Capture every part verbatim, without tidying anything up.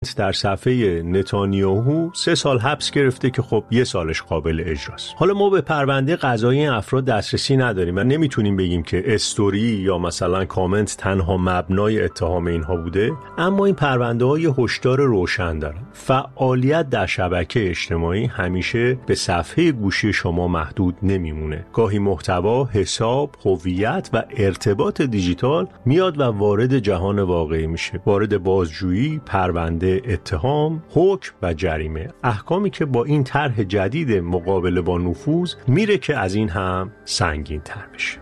در صفحه نتانیاهو سه سال حبس گرفته که خب یه سالش قابل اجراست. حالا ما به پرونده قضایی این افراد دسترسی نداریم و نمیتونیم بگیم که استوری یا مثلا کامنت تنها مبنای اتهام اینها بوده، اما این پرونده ها یه هشدار روشن دارن. فعالیت در شبکه اجتماعی همیشه به صفحه گوشی شما محدود نمیمونه. گاهی محتوا، حساب، هویت و ارتباط دیجیتال میاد و وارد جهان واقعی میشه. وارد بازجویی، پرونده، اتهام، حکم و جریمه. احکامی که با این طرح جدید مقابله با نفوذ میره که از این هم سنگین تر بشه.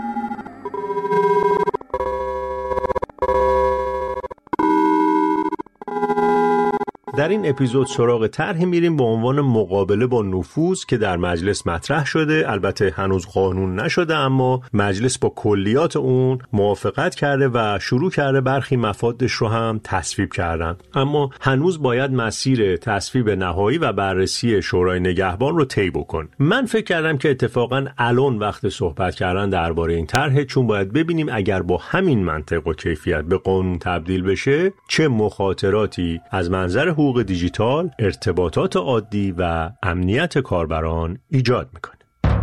در این اپیزود سراغ طرحی میریم با عنوان مقابله با نفوذ که در مجلس مطرح شده. البته هنوز قانون نشده، اما مجلس با کلیات اون موافقت کرده و شروع کرده برخی مفادش رو هم تصویب کردن، اما هنوز باید مسیر تصویب نهایی و بررسی شورای نگهبان رو طی بکن. من فکر کردم که اتفاقا الان وقت صحبت کردن درباره این طرح، چون باید ببینیم اگر با همین منطق و کیفیت به قانون تبدیل بشه چه مخاطراتی از منظر حقوق دیجیتال، ارتباطات عادی و امنیت کاربران ایجاد میکنه.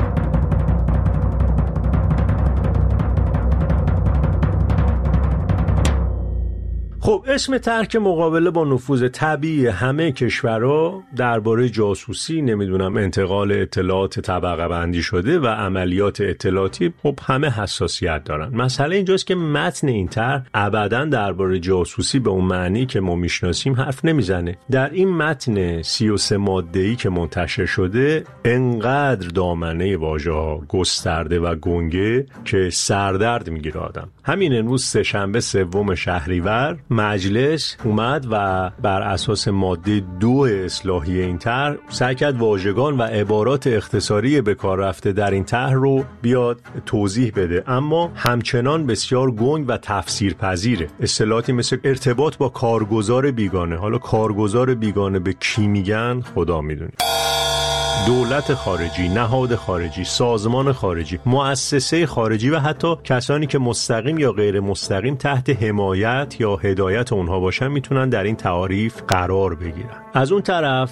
خب اسم طرح مقابله با نفوذ طبیعی همه کشورها درباره جاسوسی، نمیدونم انتقال اطلاعات طبقه بندی شده و عملیات اطلاعاتی خب همه حساسیت دارن. مسئله اینجاست که متن این طرح ابداً درباره جاسوسی به اون معنی که ما میشناسیم حرف نمیزنه. در این متن سی و سه ماده‌ای که منتشر شده انقدر دامنه واژه‌ها گسترده و گنگه که سردرد میگیره آدم. همین امروز سه‌شنبه سوم شهریور مجلس اومد و بر اساس ماده دو اصلاحی این طرح سعی کرد واژگان و عبارات اختصاری به کار رفته در این طرح رو بیاد توضیح بده، اما همچنان بسیار گنگ و تفسیرپذیره. اصطلاحاتی مثل ارتباط با کارگزار بیگانه، حالا کارگزار بیگانه به کی میگن خدا میدونه. دولت خارجی، نهاد خارجی، سازمان خارجی، مؤسسه خارجی و حتی کسانی که مستقیم یا غیر مستقیم تحت حمایت یا هدایت اونها باشن میتونن در این تعاریف قرار بگیرن. از اون طرف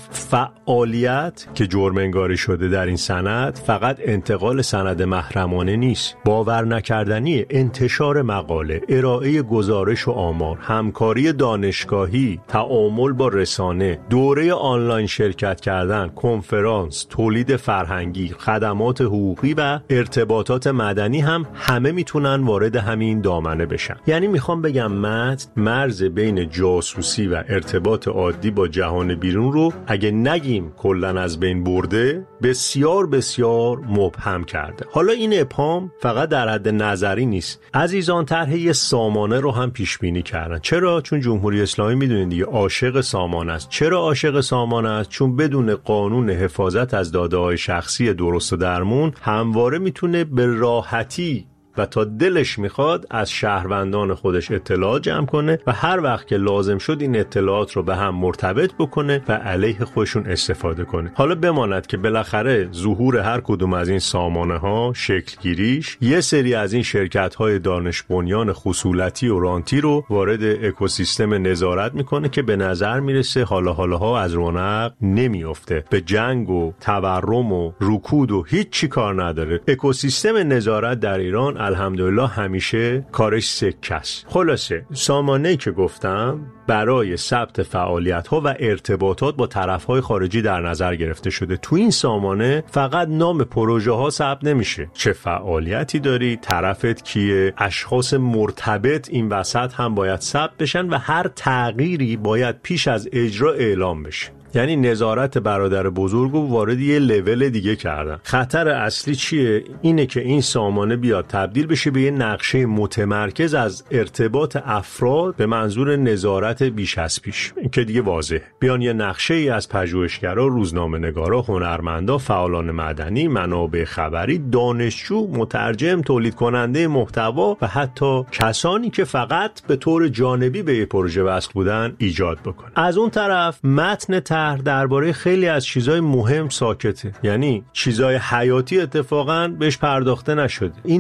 فعالیت که جرم انگاری شده در این سند فقط انتقال سند محرمانه نیست، باور نکردنی انتشار مقاله، ارائه گزارش و آمار، همکاری دانشگاهی، تعامل با رسانه، دوره آنلاین شرکت کردن، کنفرانس، تولید فرهنگی، خدمات حقوقی و ارتباطات مدنی هم همه میتونن وارد همین دامنه بشن. یعنی میخوام بگم متن مرز بین جاسوسی و ارتباط عادی با جهان بیرون رو اگه نگیم کلن از بین برده، بسیار بسیار مبهم کرده. حالا این ابهام فقط در حد نظری نیست. عزیزان طرح یه سامانه رو هم پیش بینی کردن. چرا؟ چون جمهوری اسلامی میدونید دیگه عاشق سامانه است. چرا عاشق سامانه است؟ چون بدون قانون حفاظت از داده‌های شخصی درست و درمون همواره میتونه به راحتی و تا دلش میخواد از شهروندان خودش اطلاعات جمع کنه و هر وقت که لازم شد این اطلاعات رو به هم مرتبط بکنه و علیه خودشون استفاده کنه. حالا بماند که بالاخره ظهور هر کدوم از این سامانه ها، شکل گیریش، یه سری از این شرکت های دانش بنیان خصولتی و رانتی رو وارد اکوسیستم نظارت میکنه که به نظر میرسه حالا حالاها از رونق نمیافته، به جنگ و تورم و رکود و هیچ چی کار نداره. اکوسیستم نظارت در ایران الحمدلله همیشه کارش سکه است. خلاصه سامانه‌ای که گفتم برای ثبت فعالیت‌ها و ارتباطات با طرف‌های خارجی در نظر گرفته شده. تو این سامانه فقط نام پروژه‌ها ثبت نمیشه، چه فعالیتی داری، طرفت کیه، اشخاص مرتبط این وسط هم باید ثبت بشن و هر تغییری باید پیش از اجرا اعلام بشه. یعنی نظارت برادر بزرگو وارد یه لول دیگه کردن. خطر اصلی چیه؟ اینه که این سامانه بیاد تبدیل بشه به یه نقشه متمرکز از ارتباط افراد به منظور نظارت بیش از پیش. این که دیگه واضحه. بیان یه نقشه ای از پژوهشگرا، روزنامه‌نگارا، هنرمندا، فعالان مدنی، منابع خبری، دانشجو، مترجم، تولید کننده محتوا و حتی کسانی که فقط به طور جانبی به یه پروژه وصل بودن ایجاد بکنه. از اون طرف متن درباره خیلی از چیزای مهم ساکته. یعنی چیزای حیاتی اتفاقاً بهش پرداخته نشده. این داده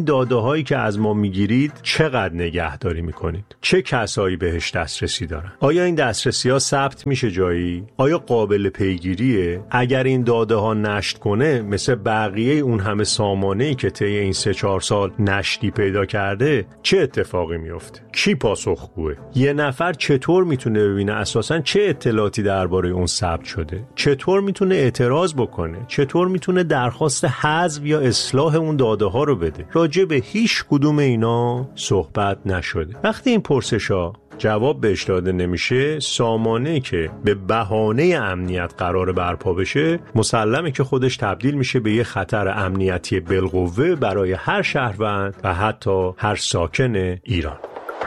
هایی که از ما میگیرید چقدر نگهداری میکنید؟ چه کسایی بهش دسترسی دارن؟ آیا این دسترسی ها ثبت میشه جایی؟ آیا قابل پیگیریه؟ اگر این داده ها نشت کنه مثل بقیه اون همه سامانه‌ای که طی این سه چهار سال نشتی پیدا کرده چه اتفاقی میفته؟ کی پاسخگوه؟ یه نفر چطور میتونه ببینه اساساً چه اطلاعاتی درباره اون ثبت شده؟ چطور میتونه اعتراض بکنه؟ چطور میتونه درخواست حذف یا اصلاح اون داده ها رو بده؟ راجع به هیچ کدوم اینا صحبت نشده. وقتی این پرسشا جواب بهش داده نمیشه، سامانه‌ای که به بهانه امنیت قرار برپا بشه مسلمه که خودش تبدیل میشه به یه خطر امنیتی بالقوه برای هر شهروند و حتی هر ساکن ایران.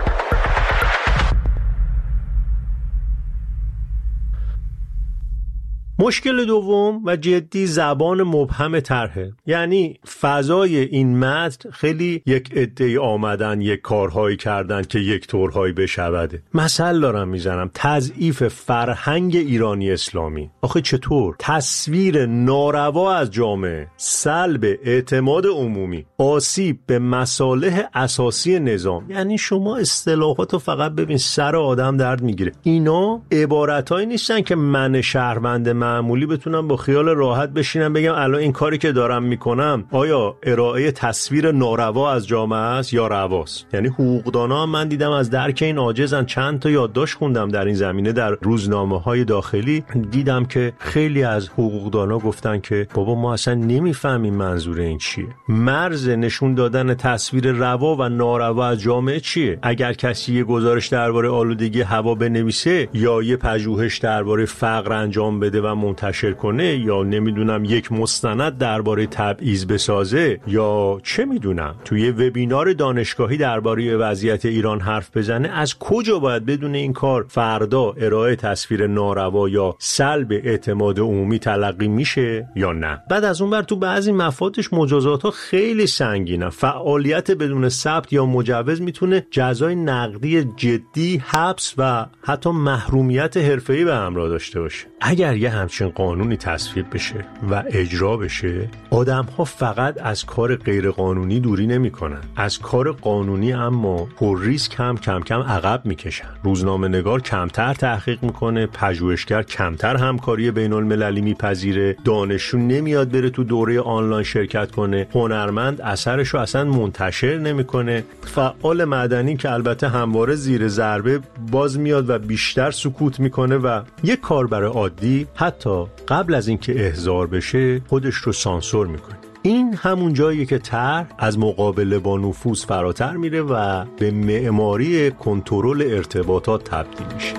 مشکل دوم و جدی زبان مبهم طرحه. یعنی فضای این متن خیلی یک عده‌ای آمدن یک کارهایی کردن که یک طورهایی بشوده. مثل دارم میزنم، تضعیف فرهنگ ایرانی اسلامی. آخه چطور؟ تصویر ناروا از جامعه، سلب اعتماد عمومی، آسیب به مصالح اساسی نظام. یعنی شما اصطلاحاتو فقط ببین سر آدم درد میگیره. اینا عبارتایی نیستن که من شهروند معمولی بتونم با خیال راحت بشینم بگم الان این کاری که دارم میکنم آیا ارائه تصویر ناروا از جامعه است یا رواست. یعنی حقوقدانا من دیدم از درک این عاجزن. چند تا یادداشت خوندم در این زمینه در روزنامه‌های داخلی، دیدم که خیلی از حقوقدانا گفتن که بابا ما اصلا نمیفهمیم منظور این چیه. مرز نشون دادن تصویر روا و ناروا از جامعه چیه؟ اگر کسی یه گزارش درباره آلودگی هوا بنویسه یا یه پژوهش درباره فقر انجام بده و منتشر کنه یا نمیدونم یک مستند درباره تبعیض بسازه یا چه میدونم توی وبینار دانشگاهی درباره وضعیت ایران حرف بزنه، از کجا باید بدون این کار فردا ارائه تصویر ناروا یا سلب اعتماد عمومی تلقی میشه یا نه؟ بعد از اون بر تو بعضی مفادش مجازات ها خیلی سنگینه. فعالیت بدون ثبت یا مجوز میتونه جزای نقدی جدی، حبس و حتی محرومیت حرفه‌ای به همراه داشته باشه. اگر یه همچین قانونی تصویب بشه و اجرا بشه، آدم‌ها فقط از کار غیر قانونی دوری نمی‌کنن، از کار قانونی اما پر ریسک هم کم کم عقب می‌کشن. روزنامه‌نگار کمتر تحقیق می‌کنه، پژوهشگر کمتر همکاری بین‌المللی می‌پذیره، دانشجو نمیاد بره تو دوره آنلاین شرکت کنه، هنرمند اثرشو اصلا منتشر نمی‌کنه، فعال مدنی که البته همواره زیر ضربه باز میاد و بیشتر سکوت می‌کنه و یک کاربر عادی حتی قبل از اینکه احضار بشه خودش رو سانسور میکنه. این همون جاییه که طرح از مقابله با نفوذ فراتر میره و به معماری کنترل ارتباطات تبدیل میشه.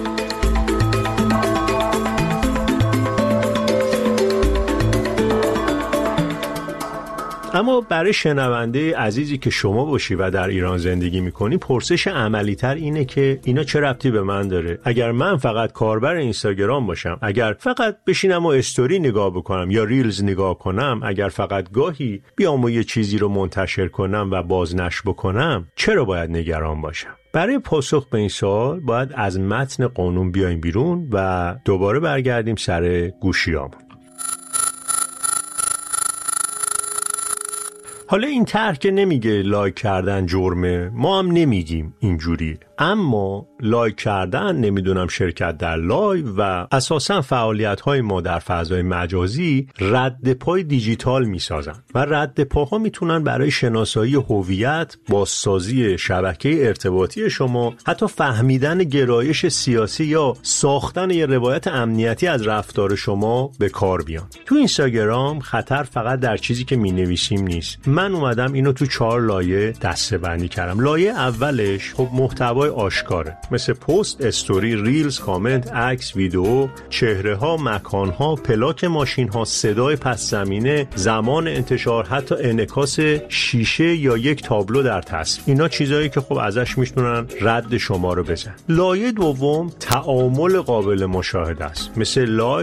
اما برای شنونده عزیزی که شما باشی و در ایران زندگی میکنی، پرسش عملی تر اینه که اینا چه ربطی به من داره؟ اگر من فقط کاربر اینستاگرام باشم، اگر فقط بشینم و استوری نگاه بکنم یا ریلز نگاه کنم، اگر فقط گاهی بیام و یه چیزی رو منتشر کنم و بازنشر بکنم، چرا باید نگران باشم؟ برای پاسخ به این سوال باید از متن قانون بیایم بیرون و دوباره برگردیم سر گوشیامون. حالا این طرح که نمیگه لایک کردن جرمه، ما هم نمیگیم اینجوری، اما لایک کردن، نمیدونم شرکت در لایو و اساساً فعالیت‌های ما در فضای مجازی رد پای دیجیتال میسازن و رد پاها میتونن برای شناسایی هویت، بازسازی شبکه ارتباطی شما، حتی فهمیدن گرایش سیاسی یا ساختن یه روایت امنیتی از رفتار شما به کار بیان. تو اینستاگرام خطر فقط در چیزی که مینویسیم نیست. من اومدم اینو تو چهار لایه دسته‌بندی کردم. لایه اولش خب محتوای آشکاره، مثل پست، استوری، ریلز، کامنت، عکس، ویدیو، چهره ها، مکان ها، پلاک ماشین ها، صدای پس زمینه، زمان انتشار، حتی انعکاس شیشه یا یک تابلو در تصویر. اینا چیزایی که خب ازش میتونن رد شما رو بزن. لایه دوم تعامل قابل مشاهده است، مثل لایک،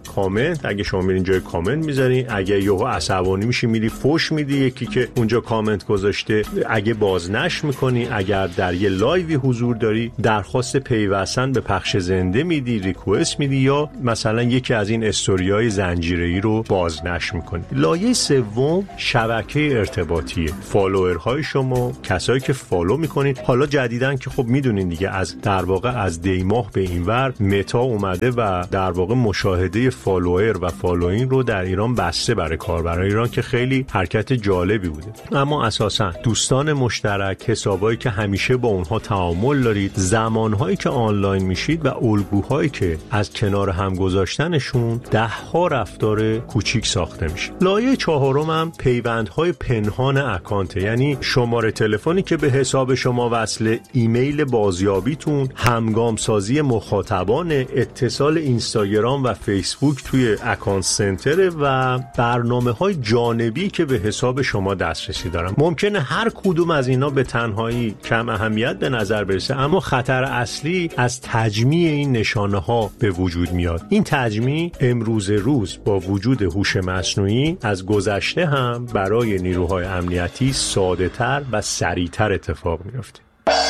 کامنت، اگه شما میرین جای کامنت میذارین، اگه یهو عصبانی میشی میری فوش میدی یکی که اونجا کامنت گذاشته، اگه بازنشر میکنی، اگر در یه لایوی حضور داری درخواست پیوستن به پخش زنده میدی، ریکوست میدی، یا مثلا یکی از این استوریای زنجیره‌ای رو بازنشر میکنی. لایه سوم شبکه ارتباطیه، فالوورهای شما، کسایی که فالو میکنین. حالا جدیدن که خب میدونین دیگه از در واقع از دی ماه به اینور متا اومده و در واقع مشاهده فالوور و فالوین رو در ایران بسته برای کاربرای ایران که خیلی حرکت جالبی بوده. اما اساسا دوستان مشترک، حسابایی که همیشه با اونها تعامل دارید، زمانهایی که آنلاین میشید و الگوهایی که از کنار هم گذاشتنشون ده ها رفتار کوچیک ساخته میشه. لایه چهارم هم پیوندهای پنهان اکانته، یعنی شماره تلفنی که به حساب شما وصله، ایمیل بازیابیتون، همگام سازی مخاطبان، اتصال اینستاگرام و فیسبوک توی اکانت سنتر و برنامه‌های جانبی که به حساب شما دسترسی دارن. ممکنه هر کدوم از اینا به تنهایی کم اهمیت به نظر برسه، اما خطر اصلی از تجمیع این نشانه‌ها به وجود میاد. این تجمیع امروز روز با وجود هوش مصنوعی از گذشته هم برای نیروهای امنیتی ساده‌تر و سریعتر اتفاق میفته.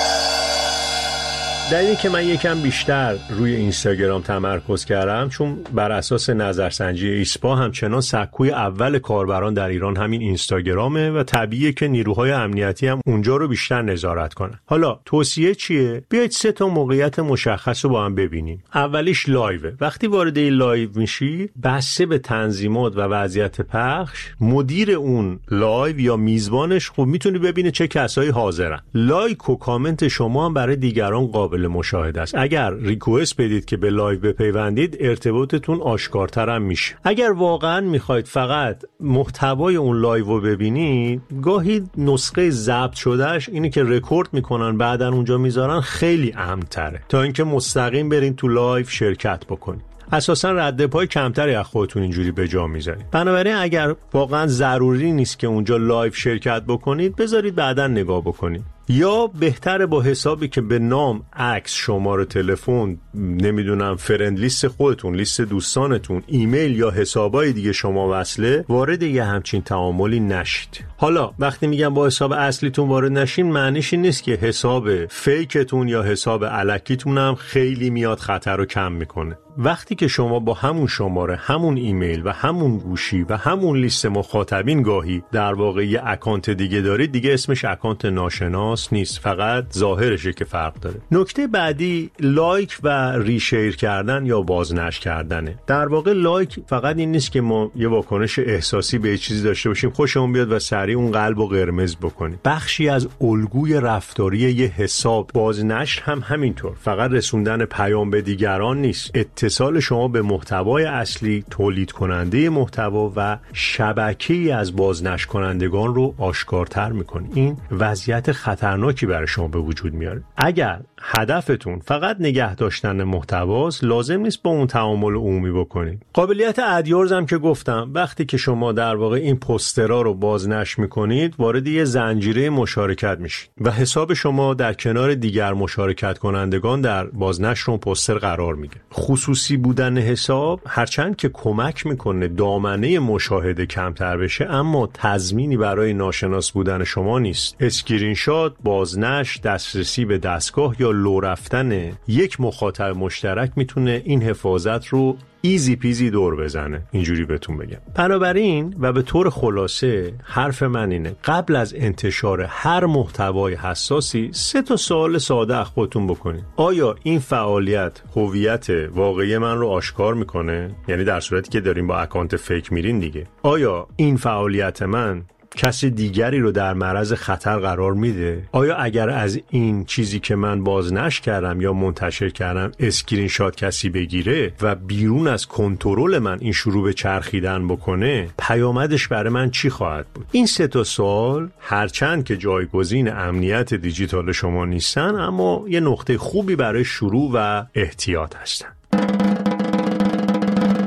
دلیلی که من یکم بیشتر روی اینستاگرام تمرکز کردم چون بر اساس نظرسنجی ایسپا همچنان سکوی اول کاربران در ایران همین اینستاگرامه و طبیعیه که نیروهای امنیتی هم اونجا رو بیشتر نظارت کنن. حالا توصیه چیه؟ بیایید سه تا موقعیت مشخص رو با هم ببینیم. اولیش لایوه. وقتی وارد این لایو میشی، بسته به تنظیمات و وضعیت پخش، مدیر اون لایو یا میزبانش خب میتونه ببینه چه کسایی حاضرن. لایک و کامنت شما هم برای دیگران قابل مشاهده است. اگر ریکوست بدید که به لایو بپیوندید، ارتباطتون آشکارتر هم میشه. اگر واقعا میخواید فقط محتوای اون لایو رو ببینید، گاهی نسخه ضبط شدهش اینی که رکورد میکنن بعدن اونجا میذارن خیلی امن‌تره تا اینکه مستقیم برین تو لایو شرکت بکنید. اساسا رد پای کمتری از خودتون اینجوری به جا میذارید. بنابراین اگر واقعا ضروری نیست که اونجا لایو شرکت بکنید، بذارید بعداً نگاه بکنید. یا بهتره با حسابی که به نام، عکس، شماره تلفن، نمیدونم فرند لیست خودتون، لیست دوستانتون، ایمیل یا حسابای دیگه شما وصله، وارد یه همچین تعاملی نشید. حالا وقتی میگم با حساب اصلیتون وارد نشین، معنیش این نیست که حساب فیکتون یا حساب الکیتون هم خیلی میاد خطر رو کم میکنه. وقتی که شما با همون شماره، همون ایمیل و همون گوشی و همون لیست مخاطبین گاهی در واقع یه اکانت دیگه دارید، دیگه اسمش اکانت ناشناس نیست، فقط ظاهرشه که فرق داره. نکته بعدی لایک و ریشیر کردن یا بازنشر کردنه. در واقع لایک فقط این نیست که ما یه واکنش احساسی به چیزی داشته باشیم، خوشمون بیاد و سریع اون قلبو قرمز بکنیم. بخشی از الگوی رفتاری یه حساب. بازنشر هم همینطور، فقط رسوندن پیام به دیگران نیست، اتصال شما به محتوای اصلی، تولید کننده محتوا و شبکه‌ای از بازنشر کنندگان رو آشکارتر میکنه. این وضعیت خطرناکی برای شما به وجود میاره. اگر هدفتون فقط نگه داشتن محتواست، لازم نیست با اون تعامل عمومی بکنید. قابلیت ادیورز هم که گفتم، وقتی که شما در واقع این پوسترها رو بازنشر میکنید، وارد یه زنجیره مشارکت میشید و حساب شما در کنار دیگر مشارکت کنندگان در بازنشر اون پوستر قرار میگیره. خصوصی بودن حساب هرچند که کمک میکنه دامنه مشاهده کمتر بشه، اما تضمینی برای ناشناس بودن شما نیست. اسکرین شات، بازنشر، دسترسی به دستگاه یا لو رفتن یک مخاطب مشترک میتونه این حفاظت رو ایزی پیزی دور بزنه، اینجوری بهتون بگم. بنابراین و به طور خلاصه حرف من اینه، قبل از انتشار هر محتوای حساسی سه تا سوال ساده از خودتون بکنید. آیا این فعالیت هویت واقعی من رو آشکار میکنه؟ یعنی در صورتی که داریم با اکانت فیک میرین دیگه. آیا این فعالیت من کسی دیگری رو در معرض خطر قرار میده؟ آیا اگر از این چیزی که من بازنشر کردم یا منتشر کردم اسکرین شات کسی بگیره و بیرون از کنترل من این شروع به چرخیدن بکنه، پیامدش برای من چی خواهد بود؟ این سه تا سوال هرچند که جایگزین امنیت دیجیتال شما نیستن، اما یه نقطه خوبی برای شروع و احتیاط هستن.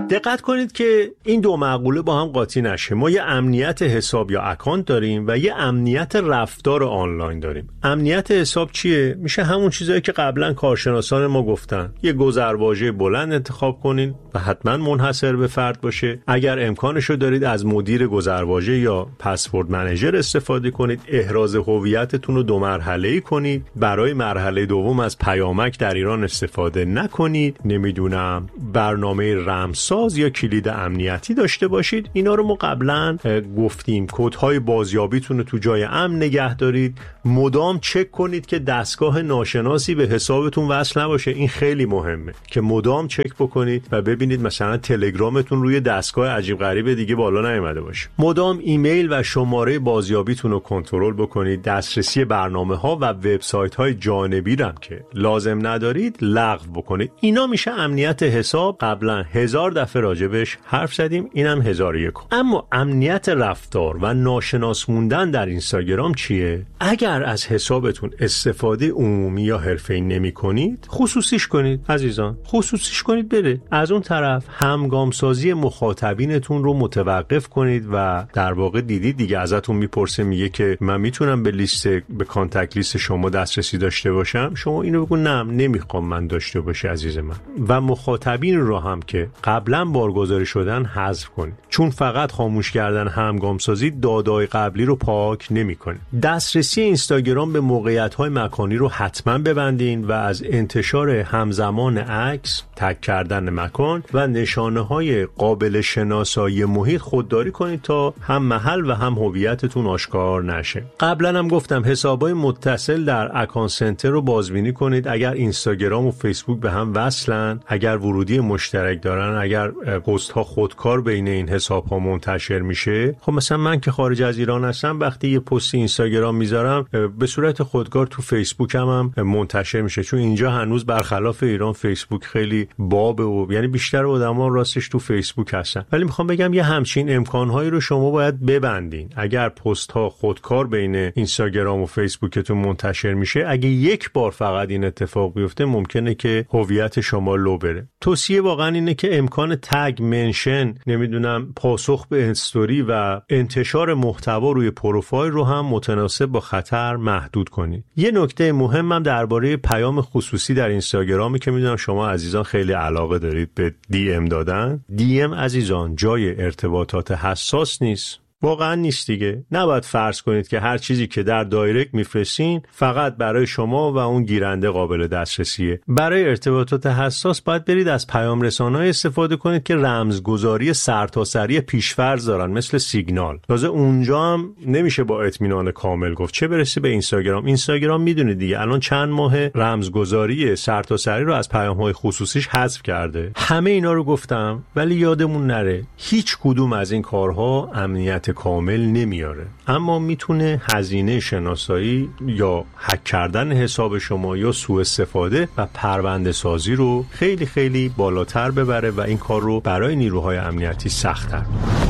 دقت کنید که این دو مقوله با هم قاطی نشه. ما یه امنیت حساب یا اکانت داریم و یه امنیت رفتار آنلاین داریم. امنیت حساب چیه؟ میشه همون چیزایی که قبلا کارشناسان ما گفتن. یه گذرواژه بلند انتخاب کنین و حتما منحصر به فرد باشه. اگر امکانشو دارید از مدیر گذرواژه یا پسورد منیجر استفاده کنید. احراز هویتتون رو دو مرحله‌ای کنید. برای مرحله دوم از پیامک در ایران استفاده نکنید. نمیدونم برنامه رمزساز یا کلید امنیتی داشته باشید. اینا رو ما قبلا گفتیم. کدهای بازیابیتون رو تو جای امن نگه دارید. مدام چک کنید که دستگاه ناشناسی به حسابتون وصل نباشه. این خیلی مهمه که مدام چک بکنید و ببینید مثلا تلگرامتون روی دستگاه عجیب غریب دیگه بالا نیامده باشه. مدام ایمیل و شماره بازیابیتون رو کنترل بکنید. دسترسی برنامه‌ها و وبسایت‌های جانبی رو که لازم ندارید لغو بکنید. اینا میشه امنیت حساب. قبلا هزار دفعه راجبش حرف زدیم، اینم هزار و یک. اما امنیت رفتار و ناشناس موندن در اینستاگرام چیه؟ اگر از حسابتون استفاده عمومی یا حرفه‌ای نمی‌کنید، خصوصیش کنید عزیزان. خصوصیش کنید بره. از اون طرف همگامسازی مخاطبینتون رو متوقف کنید و در واقع دیدید دیگه ازتون میپرسه، میگه که من میتونم به لیست به کانتکت لیست شما دسترسی داشته باشم؟ شما اینو بگو نه نمیخوام من داشته باشه عزیز من. و مخاطبین رو هم که قبلا بارگذاری شدن حذف کنید، چون فقط خاموش کردن همگامسازی دادای قبلی رو پاک نمیکنه. دسترسی اینستاگرام به موقعیت‌های مکانی رو حتما ببندین و از انتشار همزمان عکس، تگ کردن مکان و نشانه‌های قابل شناسایی محیط خودداری کنید تا هم محل و هم هویتتون آشکار نشه. قبلا هم گفتم حسابای متصل در اکانت سنتر رو بازبینی کنید. اگر اینستاگرام و فیسبوک به هم وصلن، اگر ورودی مشترک دارن، اگر پست ها خودکار بین این حساب ها منتشر میشه، خب مثلا من که خارج از ایران هستم وقتی یه پست اینستاگرام میذارم به صورت خودکار تو فیسبوک هم, هم منتشر میشه، چون اینجا هنوز برخلاف ایران فیسبوک خیلی بابه و یعنی بیشتر آدما راستش تو فیسبوک هستن. ولی میخوام بگم یه همچین امکانهایی رو شما باید ببندین. اگر پست ها خودکار بین اینستاگرام و فیسبوکتون منتشر میشه، اگه یک بار فقط این اتفاق بیفته ممکنه که هویت شما لو بره. توصیه واقعا اینه که امکان تگ، منشن، نمیدونم پاسخ به استوری و انتشار محتوا روی پروفایل رو هم متناسب با خطر محدود کنید. یه نکته مهمم درباره پیام خصوصی در اینستاگرامی که میدونم شما عزیزان خیلی علاقه دارید به دی ام دادن. دی ام عزیزان جای ارتباطات حساس نیست. واقعا نیست دیگه. نباید فرض کنید که هر چیزی که در دایرکت میفرستین فقط برای شما و اون گیرنده قابل دسترسیه. برای ارتباطات حساس باید برید از پیام رسانه‌ای استفاده کنید که رمزگذاری سرتاسری پیش‌فرض دارن، مثل سیگنال. تازه اونجا هم نمیشه با اطمینان کامل گفت، چه برسه به اینستاگرام. اینستاگرام میدونید دیگه الان چند ماه رمزگذاری سرتاسری رو از پیام‌های خصوصیش حذف کرده. همه اینا رو گفتم ولی یادمون نره هیچ کدوم از این کارها امنیت کامل نمیاره، اما میتونه هزینه شناسایی یا هک کردن حساب شما یا سوء استفاده و پرونده سازی رو خیلی خیلی بالاتر ببره و این کار رو برای نیروهای امنیتی سخت‌تر کنه.